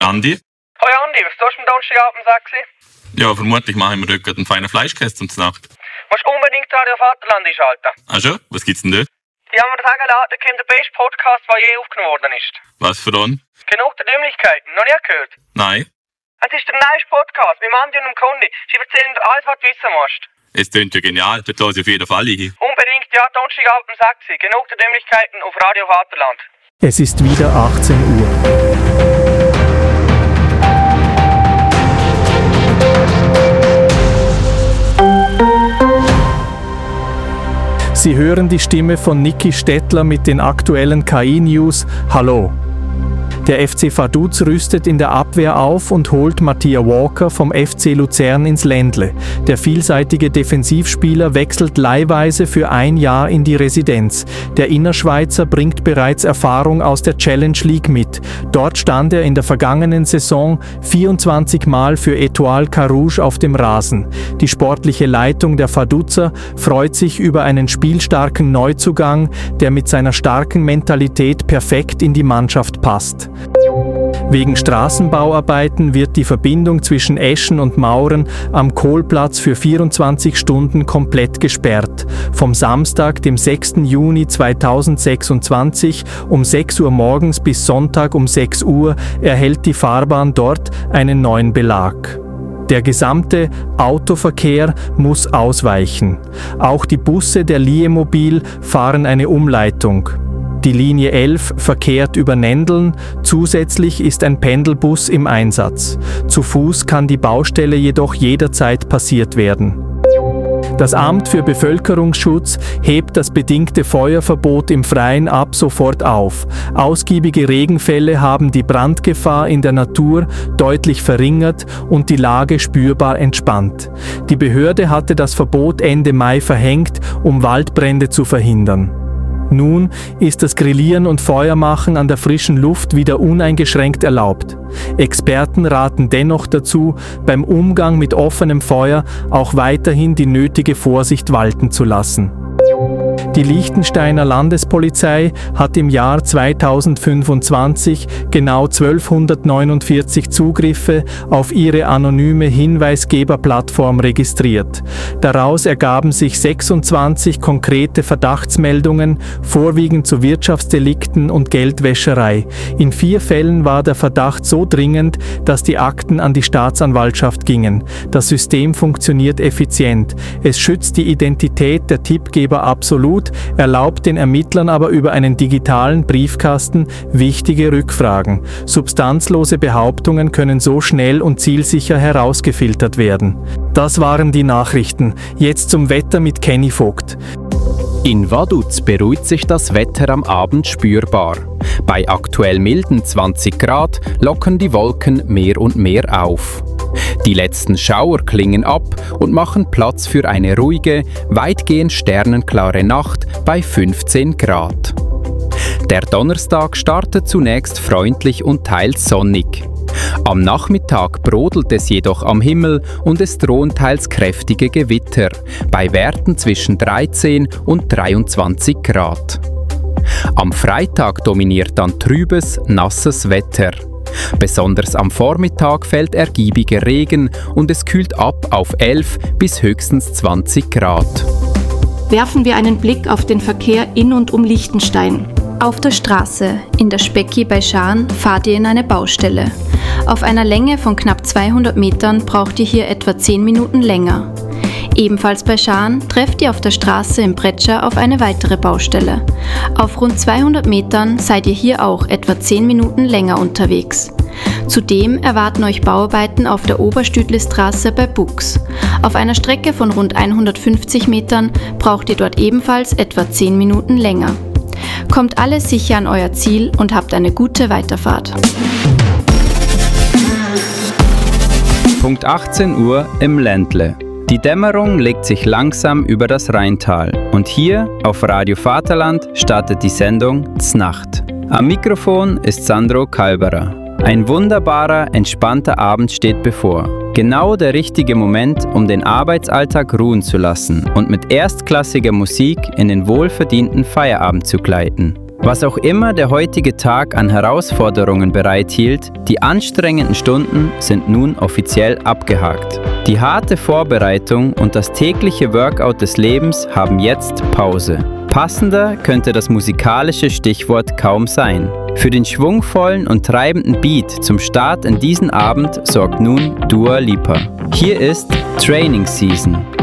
Andi? Hoi Andi, was tust du am Donnerstagabend um 6 Uhr? Ja, vermutlich machen wir dort einen feinen Fleischkäse zum Nacht. Musst unbedingt Radio Vaterland einschalten. Ah schon? Was gibt's denn dort? Die haben mir sagen lassen, da kommt der beste Podcast, der je aufgenommen worden ist. Was für einen? Genug der Dümmlichkeiten, noch nie gehört? Nein. Es ist der neueste Podcast mit Andi und dem Kondi. Sie erzählen dir alles, was du wissen musst. Es klingt ja genial, dort höre ich auf jeden Fall hin. Unbedingt, ja, Donnerstagabend um 6 Uhr. Genug der Dümmlichkeiten auf Radio Vaterland. Es ist wieder 18 Uhr. Sie hören die Stimme von Niki Stettler mit den aktuellen KI-News. Hallo! Der FC Vaduz rüstet in der Abwehr auf und holt Mattia Walker vom FC Luzern ins Ländle. Der vielseitige Defensivspieler wechselt leihweise für ein Jahr in die Residenz. Der Innerschweizer bringt bereits Erfahrung aus der Challenge League mit. Dort stand er in der vergangenen Saison 24 Mal für Etoile Carouge auf dem Rasen. Die sportliche Leitung der Vaduzer freut sich über einen spielstarken Neuzugang, der mit seiner starken Mentalität perfekt in die Mannschaft passt. Wegen Straßenbauarbeiten wird die Verbindung zwischen Eschen und Mauren am Kohlplatz für 24 Stunden komplett gesperrt. Vom Samstag, dem 6. Juni 2026 um 6 Uhr morgens bis Sonntag um 6 Uhr erhält die Fahrbahn dort einen neuen Belag. Der gesamte Autoverkehr muss ausweichen. Auch die Busse der Liemobil fahren eine Umleitung. Die Linie 11 verkehrt über Nendeln, zusätzlich ist ein Pendelbus im Einsatz. Zu Fuß kann die Baustelle jedoch jederzeit passiert werden. Das Amt für Bevölkerungsschutz hebt das bedingte Feuerverbot im Freien ab sofort auf. Ausgiebige Regenfälle haben die Brandgefahr in der Natur deutlich verringert und die Lage spürbar entspannt. Die Behörde hatte das Verbot Ende Mai verhängt, um Waldbrände zu verhindern. Nun ist das Grillieren und Feuermachen an der frischen Luft wieder uneingeschränkt erlaubt. Experten raten dennoch dazu, beim Umgang mit offenem Feuer auch weiterhin die nötige Vorsicht walten zu lassen. Die Liechtensteiner Landespolizei hat im Jahr 2025 genau 1249 Zugriffe auf ihre anonyme Hinweisgeberplattform registriert. Daraus ergaben sich 26 konkrete Verdachtsmeldungen, vorwiegend zu Wirtschaftsdelikten und Geldwäscherei. In 4 Fällen war der Verdacht so dringend, dass die Akten an die Staatsanwaltschaft gingen. Das System funktioniert effizient. Es schützt die Identität der Tippgeber absolut, erlaubt den Ermittlern aber über einen digitalen Briefkasten wichtige Rückfragen. Substanzlose Behauptungen können so schnell und zielsicher herausgefiltert werden. Das waren die Nachrichten. Jetzt zum Wetter mit Kenny Vogt. In Vaduz beruhigt sich das Wetter am Abend spürbar. Bei aktuell milden 20 Grad lockern die Wolken mehr und mehr auf. Die letzten Schauer klingen ab und machen Platz für eine ruhige, weitgehend sternenklare Nacht bei 15 Grad. Der Donnerstag startet zunächst freundlich und teils sonnig. Am Nachmittag brodelt es jedoch am Himmel und es drohen teils kräftige Gewitter, bei Werten zwischen 13 und 23 Grad. Am Freitag dominiert dann trübes, nasses Wetter. Besonders am Vormittag fällt ergiebiger Regen und es kühlt ab auf 11 bis höchstens 20 Grad. Werfen wir einen Blick auf den Verkehr in und um Liechtenstein. Auf der Straße in der Specki bei Schaan fahrt ihr in eine Baustelle. Auf einer Länge von knapp 200 Metern braucht ihr hier etwa 10 Minuten länger. Ebenfalls bei Schaan trefft ihr auf der Straße in Pretscha auf eine weitere Baustelle. Auf rund 200 Metern seid ihr hier auch etwa 10 Minuten länger unterwegs. Zudem erwarten euch Bauarbeiten auf der Oberstüdlistraße bei Bux. Auf einer Strecke von rund 150 Metern braucht ihr dort ebenfalls etwa 10 Minuten länger. Kommt alle sicher an euer Ziel und habt eine gute Weiterfahrt. Punkt 18 Uhr im Ländle. Die Dämmerung legt sich langsam über das Rheintal und hier auf Radio Vaterland startet die Sendung Znacht. Am Mikrofon ist Sandro Kalberer. Ein wunderbarer, entspannter Abend steht bevor. Genau der richtige Moment, um den Arbeitsalltag ruhen zu lassen und mit erstklassiger Musik in den wohlverdienten Feierabend zu gleiten. Was auch immer der heutige Tag an Herausforderungen bereithielt, die anstrengenden Stunden sind nun offiziell abgehakt. Die harte Vorbereitung und das tägliche Workout des Lebens haben jetzt Pause. Passender könnte das musikalische Stichwort kaum sein. Für den schwungvollen und treibenden Beat zum Start in diesen Abend sorgt nun Dua Lipa. Hier ist Training Season.